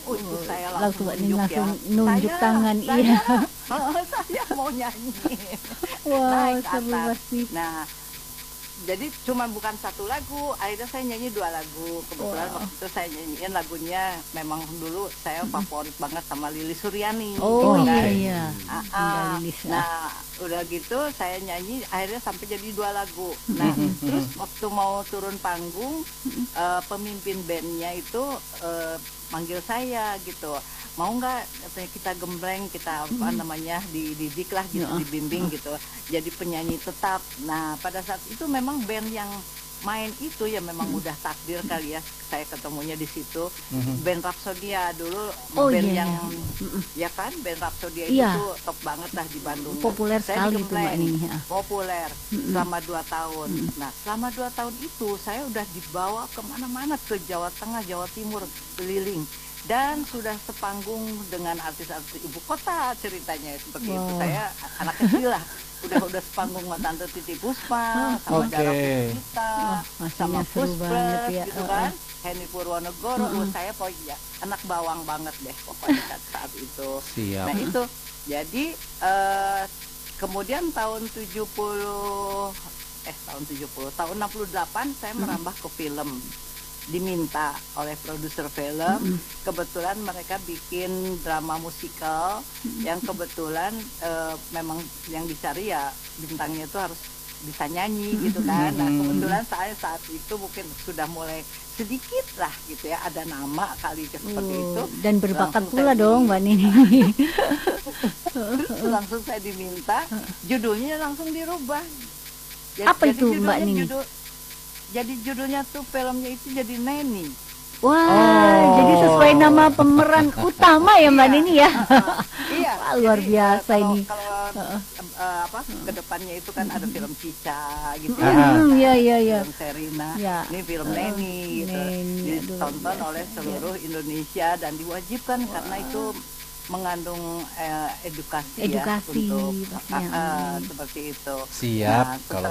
Itu saya Langsung langsung ini nunjuk langsung ya. nunjuk tangan, Saya, iya. saya mau nyanyi. Wow, Naik ke seru atas. pasti. Nah, jadi cuma bukan satu lagu, akhirnya saya nyanyi 2 lagu. Kebetulan Wow. waktu itu saya nyanyiin lagunya, memang dulu saya favorit banget sama Lilis Suryani. Oh gitu iya kan. iya. Ah, Lilis, nah udah gitu saya nyanyi akhirnya sampai jadi 2 lagu. Nah terus waktu mau turun panggung, pemimpin bandnya itu manggil saya gitu, mau nggak katanya kita gembleng, kita apa namanya dididik lah gitu, dibimbing gitu jadi penyanyi tetap. Nah pada saat itu memang band yang main itu ya memang udah takdir kali ya, saya ketemunya di situ. Band Rapsodia dulu, Oh, band iya, yang iya. ya kan, band Rapsodia itu Iya. tuh top banget lah di Bandung. Populer Saya sekali itu, Mbak digembleng, Nini, ya. populer selama 2 tahun. Nah selama 2 tahun itu saya udah dibawa kemana-mana, ke Jawa Tengah, Jawa Timur, keliling. Dan sudah sepanggung dengan artis-artis ibu kota ceritanya seperti itu. Saya anak kecil lah, udah sepanggung sama Tante Titi Puspa, sama Dara Puspa, sama seru banget Puspres ya. gitu kan, Henny Purwonegoro. Saya pokoknya anak bawang banget deh pokoknya saat itu. Siap. Nah itu, jadi kemudian tahun 68 saya merambah ke film. Diminta oleh produser film, kebetulan mereka bikin drama musikal yang kebetulan memang yang dicari ya bintangnya itu harus bisa nyanyi gitu kan. Nah kebetulan saya saat itu mungkin sudah mulai sedikit lah gitu ya, ada nama kali seperti itu. Dan berbakat Langsung pula saya dong Mbak Nini. Terus langsung saya diminta, judulnya langsung dirubah. Apa itu, Mbak Nini? Jadi judulnya tuh filmnya itu jadi Neni. Wah, jadi sesuai nama pemeran utama ya Mbak Nini ya. Iya. Wah, luar jadi, biasa ini. Kalau apa kedepannya itu kan ada film Cica gitu Iya iya iya. film Serina. Ya. Ini film Neni gitu. Neni, aduh, Ditonton biasa. oleh seluruh Indonesia dan diwajibkan karena itu mengandung edukasi ya untuk pastinya. seperti itu. Siap, Nah, kalau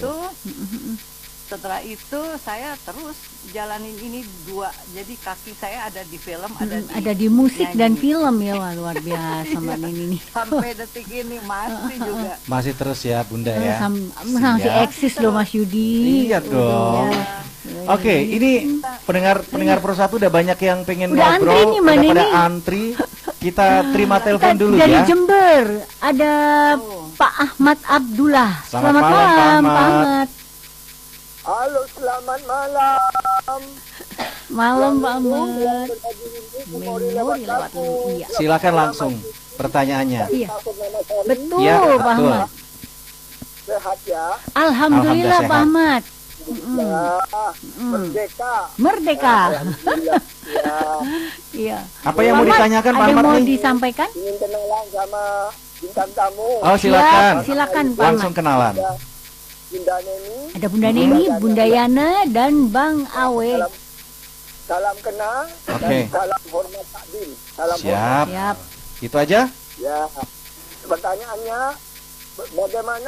setelah itu saya terus jalanin ini 2. Jadi kaki saya ada di film, Ada di musik nyanyi. dan film ya. Wah, luar biasa Mbak Nini nih. Sampai detik ini masih juga. Masih terus ya Bunda ya. Masih eksis loh Mas Yudi. Iya dong. Oke, ini pendengar Pro 1 udah banyak yang pengen Udah ngobrol, antri nih, Mbak udah pada Nini. antri. Kita terima telepon dulu Dari ya. Jember ada Pak Ahmad Abdullah. Selamat malam, malam Pak Pak Ahmad. Ahmad. Halo, selamat malam. Malam Pak Ahmad. Memori Memori lewat mimpi. Iya. Silakan langsung pertanyaannya. Iya. Betul Ya, Pak betul. Ahmad. Sehat ya. Alhamdulillah sehat. Pak Ahmad. Ya, merdeka. Merdeka. Alhamdulillah. Ya, Iya. Apa yang mau Pak Ahmad, ditanyakan Pak ada Ahmad mau nih? disampaikan? ingin kenalan sama bintang tamu. Oh, silakan. Silakan Pak Langsung Ahmad. kenalan. Ya, Bunda Neni. Ada Bunda Neni, Bunda Yana, dan Bang Awe. Salam kenal Oke. dan salam hormat takdim. Salam hormat. Siap. Siap. Itu aja? Ya. Pertanyaannya, bagaimana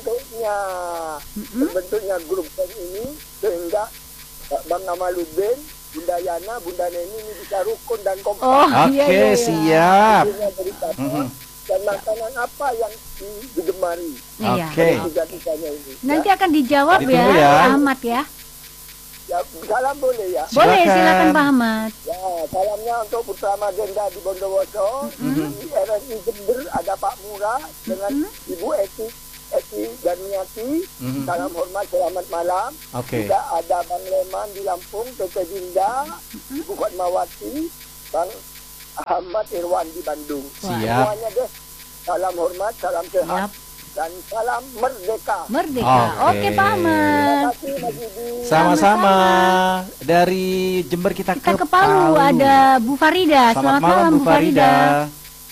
terbentuknya grup band ini sehingga Bang Amaluddin, Bunda Yana, Bunda Neni ini bisa rukun dan kompak. Oh, iya, Oke, iya, iya. siap. Akhirnya berikutnya, dan makanan apa yang digemari Iya. Oke. tiga-tiganya ini. Nanti akan dijawab ya, Ditunggu ya. Pak Ahmad ya. Ya, salam boleh ya. Boleh, Silakan. silakan Pak Ahmad. Ya, salamnya untuk Putra Magenda di Bondowoso, di RSI Jember ada Pak Murah dengan Ibu Eti Darmiati. Salam hormat, selamat malam. Oke. Juga ada Bang Leman di Lampung, Tete Dinda, Ibu Fatmawati, Bang Ahmad Irwan di Bandung. Siap. Semuanya deh. Salam hormat, salam sehat, Siap. dan salam merdeka. Merdeka. Oke. Oke, Pak Ahmad. Terima kasih, Mas Yudi. Sama-sama. Dari Jember kita Kita ke Palu ada Bu Farida. Selamat malam Bu Farida.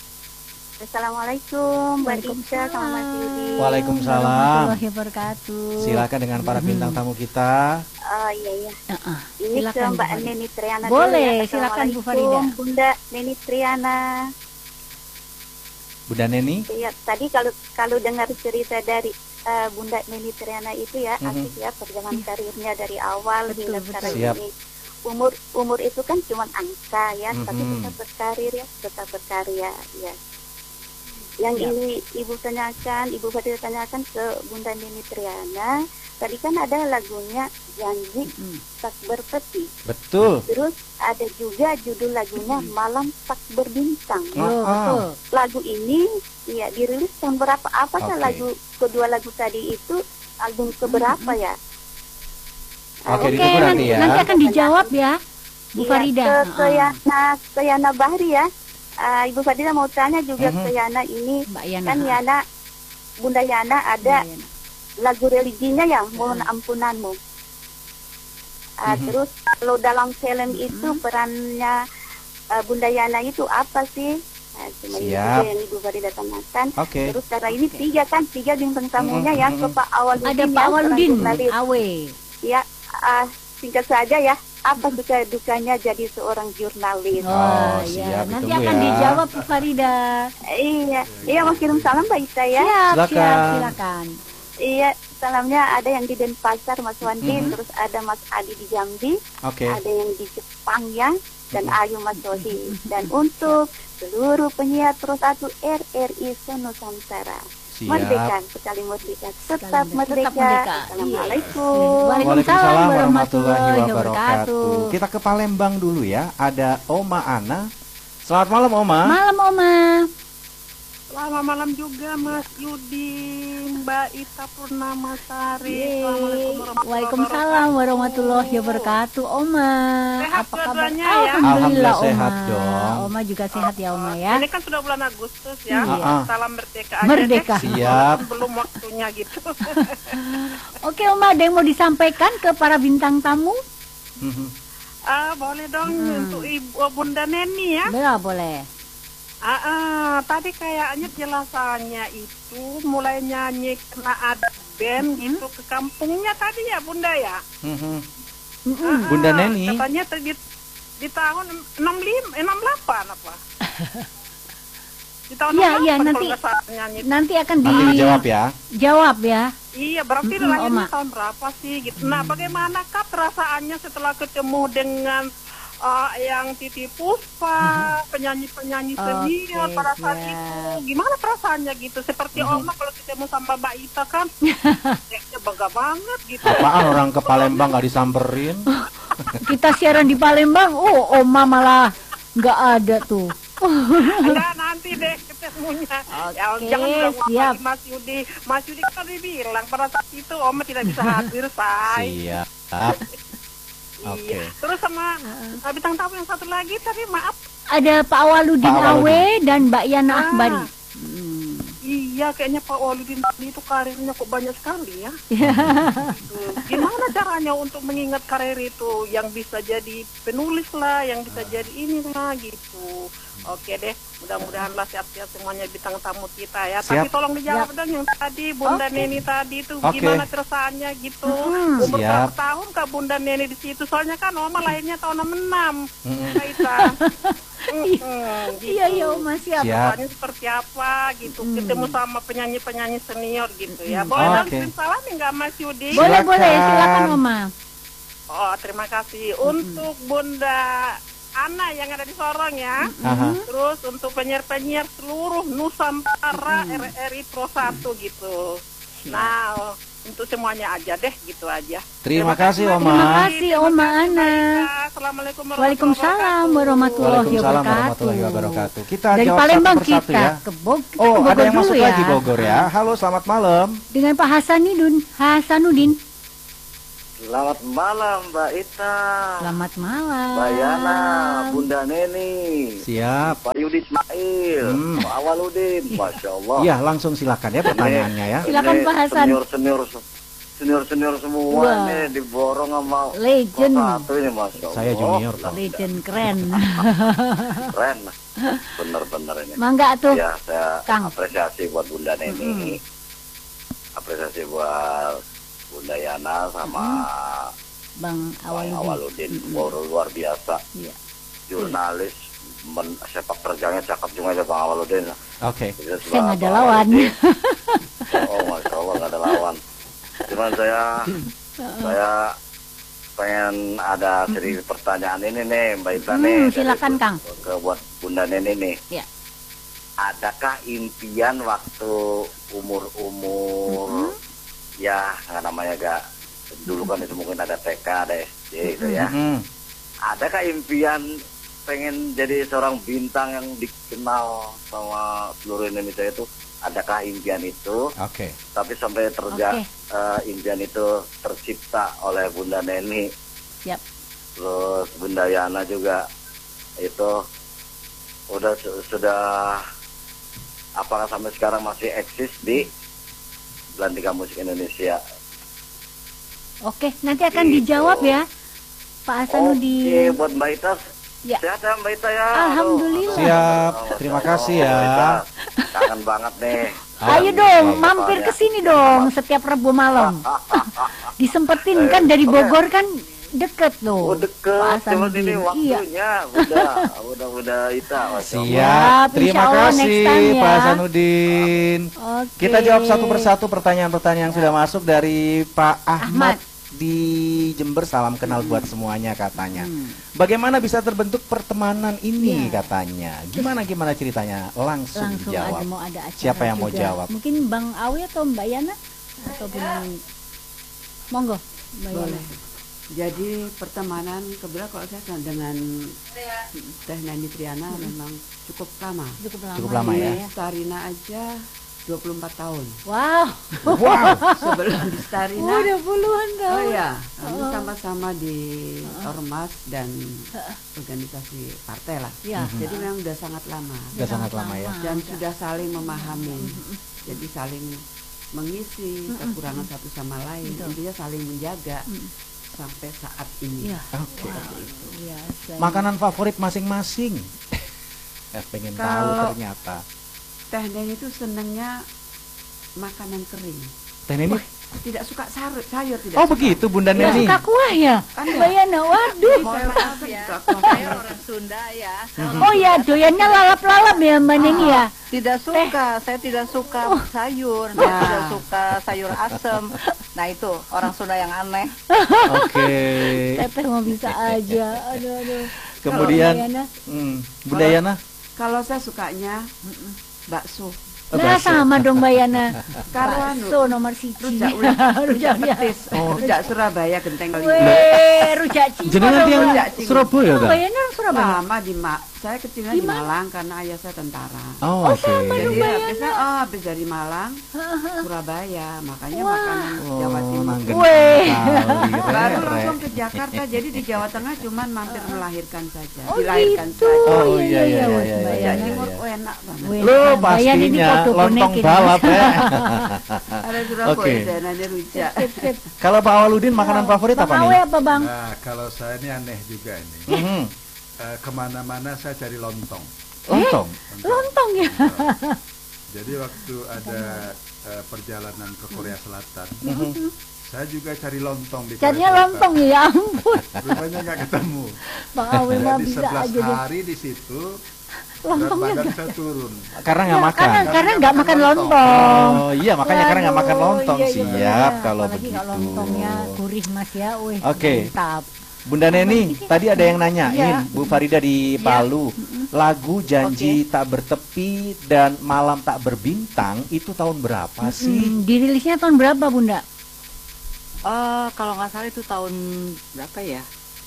Assalamualaikum Mbak Inca sama Mas Yudi. Waalaikumsalam. Warahmatullahi wabarakatuh. Silakan dengan para bintang tamu kita. Iya iya. Ini Silakan, ke Bu Mbak Farida. Neni Triana. Boleh, dulu ya. silakan, Bu Farida. Assalamualaikum, Bunda Neni Triana. Bunda Neni. Ya, tadi kalau dengar cerita dari Bunda Neni Triana itu ya asik ya perjalanan karirnya dari awal hingga sekarang Siap. ini umur itu kan cuma angka ya, tapi Mhm. tetap berkarya ya. Yang ini Ibu Fadila tanyakan ke Bunda Nini Triana, tadi kan ada lagunya Janji Tak Berpeti. Betul. Terus ada juga judul lagunya Malam Tak Berbintang. Betul. Lagu ini ya dirilis tahun berapa? Apakah Oke. kedua lagu tadi itu album keberapa ya? Oke, Oke, ditunggu nanti ya. nanti akan dijawab ya, Bu Iya, Farida. ke Yana Bahri ya. Ibu Fadila mau tanya juga ke Yana ini. Mbak Yana. Kan Yana, Bunda Yana ada Mbak Yana. lagu religinya ya, Mohon Ampunanmu. Terus kalau dalam film itu perannya Bunda Yana itu apa sih? Cuma ini Siap. saja yang Ibu Fadila tanyakan. Oke. Terus karena ini tiga bintang tamunya ya, ke Pak Awaludin. Ada Pak ya, Awaludin, seorang jurnalis. Awe. Ya, singkat saja ya, apa suka dukanya jadi seorang jurnalis? Oh, ya. siap, Nanti ditunggu akan ya. dijawab Bu Farida. Iya, mau kirim salam Mbak Ita ya. Silakan. Silakan. Iya, salamnya ada yang di Denpasar Mas Wandi, terus ada Mas Adi di Jambi, Oke. ada yang di Jepang ya, dan Ayu Mas Sohi. Dan untuk seluruh penyiar Pro 1 RRI Nusantara. Siap. Merdeka, sekali merdeka, tetap merdeka. merdeka. Assalamualaikum. Waalaikumsalam warahmatullahi warahmatullahi wabarakatuh. Kita ke Palembang dulu ya. Ada Oma Ana. Selamat malam Oma. Malam Oma. Selamat malam juga Mas Yudi, Mbak Ita Purnamasari. Yeay. Assalamualaikum warahmatullahi Waalaikumsalam warahmatullahi wabarakatuh. Oma, Sehat apa kabar? dua-duanya ya? Alhamdulillah Alhamdulillah Oma. sehat dong. Oma juga sehat ya Oma ya. Ini kan sudah bulan Agustus ya. Iya. Salam merdeka aja Merdeka. deh. Siap. Belum waktunya gitu. Oke Oma, ada yang mau disampaikan ke para bintang tamu? Boleh dong untuk Ibu Bunda Neni ya. Boleh. Tadi kayaknya jelasannya itu mulai nyanyi karena ada band gitu ke kampungnya tadi ya Bunda ya. Bunda Neni. Katanya di tahun 68 apa? Di tahun Iya, 68 iya, kalau nanti- nggak salah nyanyi. Nanti akan Nanti dijawab ya. dijawab ya. Iya, berarti Oma. lahirnya tahun berapa sih gitu. Nah, bagaimanakah perasaannya setelah ketemu dengan yang Titi Puspa, penyanyi-penyanyi senior Oke, pada saat siap. itu? Gimana perasaannya gitu? Seperti Oma kalau ketemu sama Mbak Ita kan, kayaknya bangga banget gitu. Apaan orang ke Palembang nggak disamperin? Kita siaran di Palembang, Oma malah nggak ada tuh. Enggak, nanti deh ketemunya. Ya, Oke, jangan bilang siap. Mas Yudi. Mas Yudi kan dibilang pada saat itu Oma tidak bisa hadir, say. Siap. Oke. Iya. Terus sama bintang tamu yang satu lagi tadi maaf. Ada Pak Awaludin Pak Awaludin. Awe dan Mbak Yana Ah. Akbari. Iya, kayaknya Pak Waludin tadi itu karirnya kok banyak sekali ya. Gimana caranya untuk mengingat karir itu yang bisa jadi penulis lah, yang bisa jadi ini lah gitu. Oke deh, mudah-mudahanlah sehat-sehat semuanya bintang tamu kita ya. Siap. Tapi tolong dijawab dong yang tadi Bunda Neni tadi itu Oke. gimana perasaannya gitu. Umur Siap. berapa tahun Kak Bunda Neni di situ? Soalnya kan Oma lahirnya tahun 66. Kak Ita. Iya, iya Oma siap. Siap. Pokoknya seperti apa gitu, ketemu sama penyanyi-penyanyi senior gitu ya. Boleh dong Oke. kirim salam enggak Mas Yudi? Boleh, Silakan. boleh, silakan Oma. Oh, terima kasih. Untuk Bunda Ana yang ada di Sorong ya. Aha. Terus untuk penyiar-penyiar seluruh Nusantara RRI Pro 1 gitu. Nah, untuk semuanya aja deh gitu aja. Terima kasih Mas Oma. Terima Yudi. kasih, Terima Oma kasih, Ana. Mbak Ida. Assalamualaikum Waalaikumsalam warahmatullahi Waalaikumsalam wabarakatuh. warahmatullahi wabarakatuh. Kita Dari jawab Palembang satu persatu kita ya. ke Bogor. Oh, ada yang dulu masuk ya. lagi Bogor ya. Halo, selamat malam. Dengan Pak Hasanuddin. Selamat malam Mbak Ita, Selamat malam. Mbak Yana, Bunda Neni, Siap. Pak Yudi Ismail, Pak Awaludin, Masya Allah. Iya, langsung silakan ya pertanyaannya ya. Silakan, Ini Pak Hasan. Senior semua Wah. ini diborong sama Legend. satu ini Masya Allah. Saya junior kok. Legend keren. Keren, bener-bener ini. Mangga tuh. Ya, saya Kang. apresiasi buat Bunda Neni, apresiasi buat Bunda Yana sama Bang Bang Awaludin. Awaludin, luar biasa. Iya. Jurnalis, sepak terjangnya cakep juga ya Bang Awaludin. Oke. Saya nggak ada lawan. Oh, Masya Allah nggak ada lawan. Cuman saya pengen ada sedikit pertanyaan ini nih Mbak Ita nih. Silakan Kang. Buat Bunda Neni nih. Ya. Adakah impian waktu umur ya nggak namanya gak dulu kan itu mungkin ada TK ada SD itu ya. Adakah impian pengen jadi seorang bintang yang dikenal sama seluruh Indonesia itu? Adakah impian itu? Oke. Tapi sampai impian itu tercipta oleh Bunda Neni. Yap. Terus Bunda Yana juga itu sudah apakah sampai sekarang masih eksis di Belantika Musik Indonesia? Oke, nanti akan dijawab ya Pak Hasanuddin. Oke, buat Mbak Ita. Ya. Sehat ya Mbak Ita ya. Alhamdulillah. Siap, terima kasih ya. Kangen banget nih. Ayo dong, mampir ke sini dong setiap Rabu malam. Disempetin kan dari Bogor kan deket loh. Oh deket, cuma ini waktunya. Iya. Udah Ita. Siap, terima insya Allah next kasih time ya. Pak Hasanuddin. Oke. Kita jawab satu persatu pertanyaan-pertanyaan yang sudah masuk dari Pak Ahmad di Jember. Salam kenal buat semuanya katanya. Bagaimana bisa terbentuk pertemanan ini katanya? Gimana ceritanya? Langsung dijawab. Ada acara Siapa yang juga. mau jawab? Mungkin Bang Awi atau Mbak Yana atau Bang Monggo Mbak Yana. Jadi pertemanan kebetulan kalau saya dengan Teh Neni Triana memang cukup lama. Cukup lama ya. Starina aja 24 tahun. Wow. Sebelum di Starina. Udah puluhan tahun. Oh ya, kami sama-sama di Ormas dan organisasi partai lah. Ya. Jadi memang udah sangat lama. Sudah sangat lama ya. Dan sudah saling memahami. Jadi saling mengisi kekurangan satu sama lain. Intinya saling menjaga sampai saat ini. Iya. Oke. Iya, Makanan favorit masing-masing. Pengen tahu ternyata. Teh Neni itu senangnya makanan kering. Teh Neni tidak suka sayur tidak. Oh suka. begitu Bunda Nggak Neni. suka kuah ya? Kan Mbak Yana, waduh. Mohon maaf ya, saya orang Sunda ya. Oh ya, doyannya lalap-lalap ya Mbak Neni ya? Tidak suka, saya tidak suka sayur, saya tidak suka sayur asem. Nah itu orang Sunda yang aneh. Oke. Teteh mau bisa aja. Aduh. Kemudian Mbak Yana? Bunda Yana? Kalau saya sukanya bakso. Nah sama dong Mbak Yana. Bakso nomor siji. Rujak petis. Rujak Surabaya genteng kali. Weh, rujak Cingur. Jenengan yang Surabaya Mbak kan? Yana orang Surabaya. Lama saya kecilnya di Malang karena ayah saya tentara. Oh, oke. Jadi habis dari Malang Surabaya, makanya makanan Jawa Timur. Baru langsung ke Jakarta, jadi di Jawa Tengah cuman mampir melahirkan saja, dilahirkan saja. Oh iya. Jawa Timur enak banget. Lo pastinya lontong balap ya. Ada Surabaya dananya rujak. Kalau Pak Awaludin makanan favorit apa Bang nih? Awe apa Bang? Nah, kalau saya ini aneh juga ini. Kemana-mana saya cari lontong. Lontong ya. Jadi waktu ada perjalanan ke Korea Selatan, saya juga cari lontong di Korea Carinya Selatan. lontong ya ampun. Rupanya nggak ketemu. Bang Awe mah Jadi bisa 11 aja deh. hari di situ, Lontongnya berat badan nggak- saya turun. Karena nggak makan. Karena nggak makan lontong. Oh iya, makanya karena nggak makan lontong. Iya. Siap kalau Apalagi begitu. kalau lontongnya gurih Mas ya. Wih, Oke. mantap. Bunda Neni, tadi ada yang nanyain, Iya. Bu Farida di Palu, lagu Janji Tak Bertepi dan Malam Tak Berbintang itu tahun berapa sih? Dirilisnya tahun berapa Bunda? Kalau nggak salah itu tahun berapa ya?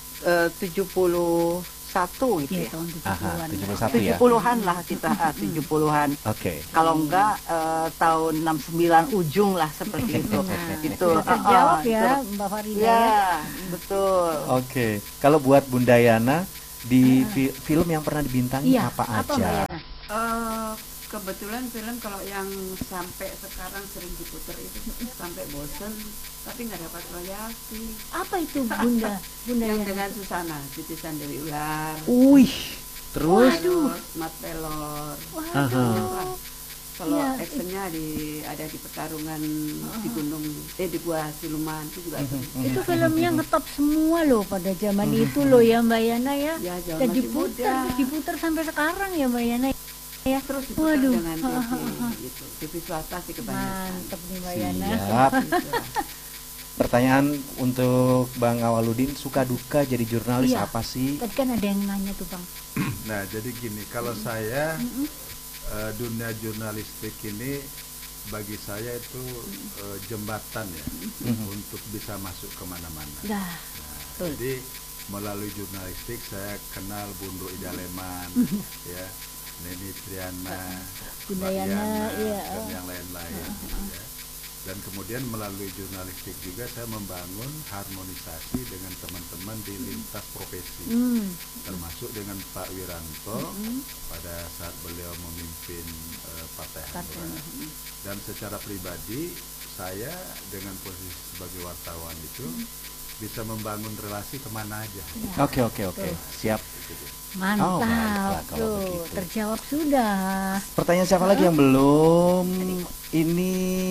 71 gitu Iya, ya. tahun Aha, 70-an. 71 ya. 70-an lah kita, 70-an. Oke. Kalau enggak tahun 69 ujung lah seperti itu. Itu Terjawab ya itu. Mbak Farida ya. Ya, betul. Oke. Kalau buat Bunda Yana di film yang pernah dibintangi Iya, apa apa aja? Mbak Yana? Kebetulan film kalau yang sampai sekarang sering diputar itu sampai bosen, tapi nggak dapat royalti. Apa itu Bunda? Bunda Yang Yana. dengan Susana, Titisan Dewi Ular, Wih, terus? Mat Pelor. Aha. Kalau Iya. actionnya ada di pertarungan di gunung, di Gua Siluman itu juga seru. Itu filmnya ngetop semua loh pada zaman itu loh ya Mbak Yana ya. Ya, zaman Dan masih diputar, muda. diputar sampai sekarang ya Mbak Yana. Ya. Terus diputar Waduh. dengan TV gitu. TV swasta sih kebanyakan. Mantep nih Mbak Yana. Siap. Pertanyaan untuk Bang Awaludin, suka duka jadi jurnalis apa sih? Tadi kan ada yang nanya tuh Bang. Nah, jadi gini, kalau saya dunia jurnalistik ini bagi saya itu jembatan ya untuk bisa masuk kemana-mana. Nah, jadi melalui jurnalistik saya kenal Bundro Ida Leman, ya, Neni Triana, Bunda Yana, dan yang lain-lain. Ya. Dan kemudian melalui jurnalistik juga saya membangun harmonisasi dengan teman-teman di lintas profesi, termasuk dengan Pak Wiranto pada saat beliau memimpin Partai Hanura. Dan secara pribadi saya dengan posisi sebagai wartawan itu bisa membangun relasi kemana aja. Oke, siap. Mantap, tuh terjawab sudah. Pertanyaan siapa lagi yang belum? Ini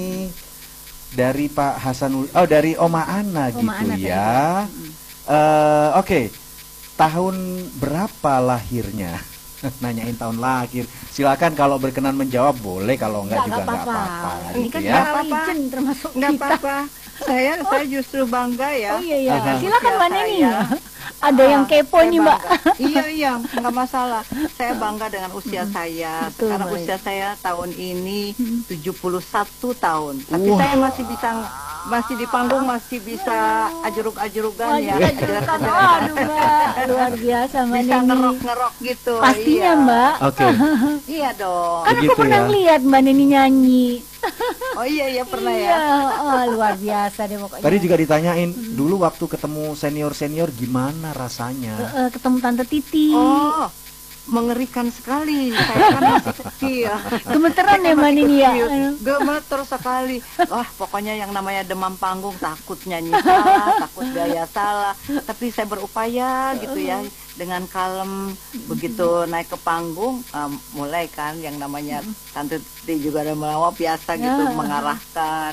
dari Pak Hasan, dari Oma Ana gitu ya. Oke, tahun berapa lahirnya? Nanyain tahun lahir. Silakan kalau berkenan menjawab boleh, kalau enggak juga enggak apa-apa. Ini kan legend termasuk nggak kita. apa-apa. Saya justru bangga ya. Oh iya. Silakan Mbak Neni. Ada yang kepo nih Mbak. Iya, nggak masalah. Saya bangga dengan usia saya. Betul, Karena baik. usia saya tahun ini 71 tahun. Tapi saya masih di panggung masih bisa ajuruk-ajurukan ya. Aduh Mbak, luar biasa Mbak Bisa Neni. ngerok-ngerok gitu. Pastinya iya. Mbak. Oke. Iya dong. Kan aku Begitu pernah ya. lihat Mbak Neni nyanyi. Oh iya pernah Iya, ya. luar biasa deh pokoknya. Tadi juga ditanyain dulu waktu ketemu senior-senior gimana rasanya? Ketemu Tante Titi. Oh, mengerikan sekali. Saya kan masih kecil. Gemeteran ya Mbak Neni ya. Gemeter sekali. Wah, pokoknya yang namanya demam panggung, takut nyanyi salah, takut gaya salah. Tapi saya berupaya gitu ya, dengan kalem. Begitu naik ke panggung, mulai kan yang namanya Tante Titi juga ada melawak biasa gitu, mengarahkan,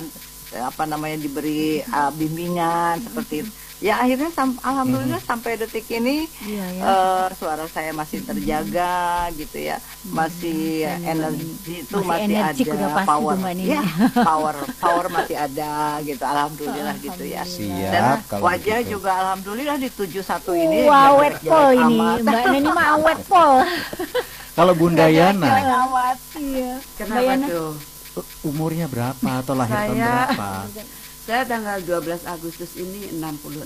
diberi bimbingan seperti itu. Ya akhirnya alhamdulillah sampai detik ini suara saya masih terjaga gitu ya, masih energi itu masih ada, power ya, power masih ada gitu, alhamdulillah gitu ya. Dan wajah juga alhamdulillah di 71 ini awet pol ini Mbak Neni mah awet pol. Kalau Bunda Yana, Kenapa tuh? umurnya berapa atau lahir tahun berapa? Saya tanggal 12 Agustus ini 66.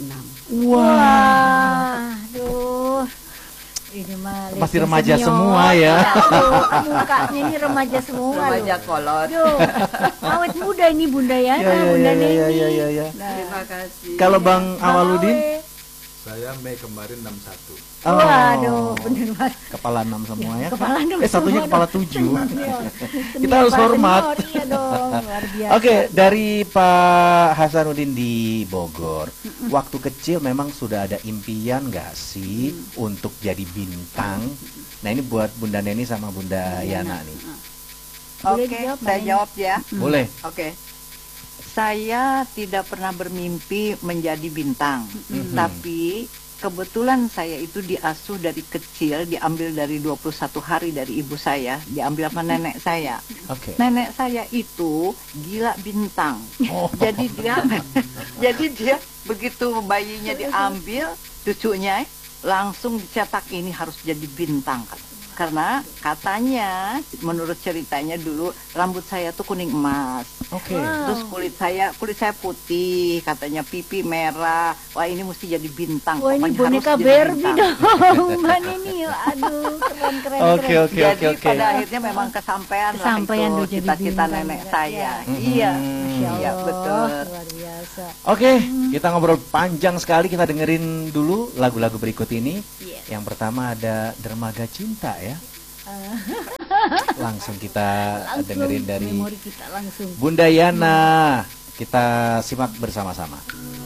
Wah, aduh. Ini mah Pasti remaja semua ya. Mukanya ini remaja semua. Remaja kolot. Duh, awet muda ini Bunda Yana, Bunda Neni. Iya. Terima kasih. Kalau Bang Awaludin? Saya Mei kemarin 61. Waduh, bener Mas. Kepala 6 semua ya. Kepala 6 satunya semua kepala dong. 7. Kita harus hormat. Iya dong, luar biasa. Oke, dari Pak Hasanuddin di Bogor. Waktu kecil memang sudah ada impian nggak sih untuk jadi bintang? Nah, ini buat Bunda Neni sama Bunda Yana nih. Oke, saya jawab ya. Boleh. Oke. Saya tidak pernah bermimpi menjadi bintang, tapi kebetulan saya itu diasuh dari kecil, diambil dari 21 hari dari ibu saya, diambil sama nenek saya. Nenek saya itu gila bintang. Jadi dia begitu bayinya diambil, cucunya langsung dicetak, ini harus jadi bintang. Karena katanya, menurut ceritanya dulu, rambut saya tuh kuning emas. Terus kulit saya putih, katanya pipi merah. Wah, ini mesti jadi bintang. Wah, ini boneka Barbie dong, Mbak Neni. Aduh, keren. Oke. Pada akhirnya memang kesampaian lah itu cita-cita nenek saya. Iya, betul. Luar biasa. Oke, kita ngobrol panjang sekali. Kita dengerin dulu lagu-lagu berikut ini. Yang pertama ada Dermaga Cinta ya. Langsung kita dengerin dari memori kita langsung. Bunda Yana. Kita simak bersama-sama.